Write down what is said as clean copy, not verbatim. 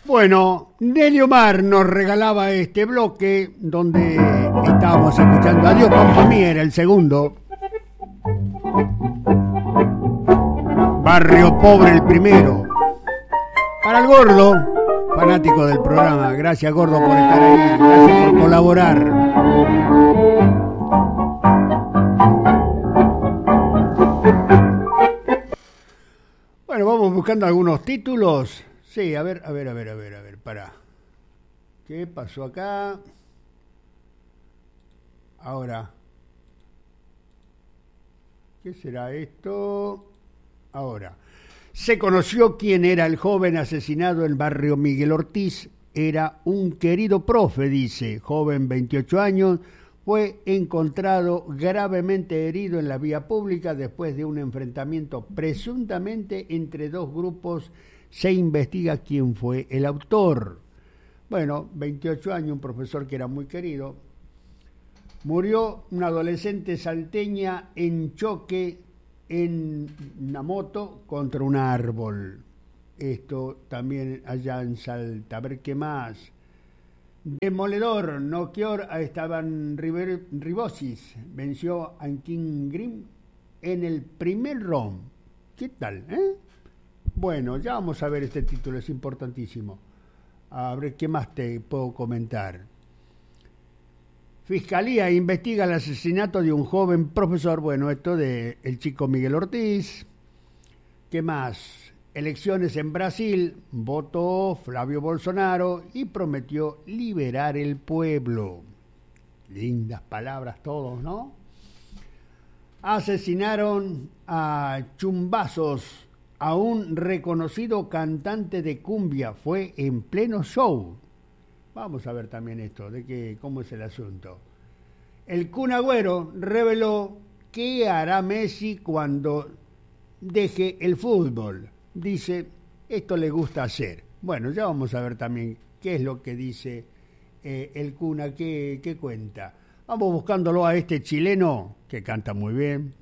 Bueno, Nelly Omar nos regalaba este bloque donde estábamos escuchando Adiós Pampa Mía, era el segundo. Barrio Pobre el primero. Para el Gordo, fanático del programa. Gracias, Gordo, por estar ahí. Gracias por colaborar. Bueno, vamos buscando algunos títulos. Sí, a ver, pará. ¿Qué pasó acá? Ahora. ¿Qué será esto? Ahora. Se conoció quién era el joven asesinado en barrio Miguel Ortiz. Era un querido profe, dice. Joven, 28 años, fue encontrado gravemente herido en la vía pública después de un enfrentamiento presuntamente entre dos grupos. Se investiga quién fue el autor. Bueno, 28 años, un profesor que era muy querido. Murió una adolescente salteña en choque en una moto contra un árbol. Esto también allá en Salta. A ver qué más. Demoledor noqueó a Esteban Ribosis. Venció a King Grimm en el primer round. ¿Qué tal, Bueno, ya vamos a ver este título, es importantísimo. A ver qué más te puedo comentar. Fiscalía investiga el asesinato de un joven profesor. Bueno, esto de el chico Miguel Ortiz. ¿Qué más? Elecciones en Brasil. Votó Flavio Bolsonaro y prometió liberar el pueblo. Lindas palabras todos, ¿no? Asesinaron a chumbazos a un reconocido cantante de cumbia. Fue en pleno show. Vamos a ver también esto, cómo es el asunto. El Kun Agüero reveló qué hará Messi cuando deje el fútbol. Dice, esto le gusta hacer. Bueno, ya vamos a ver también qué es lo que dice el Kun, qué cuenta. Vamos buscándolo a este chileno que canta muy bien.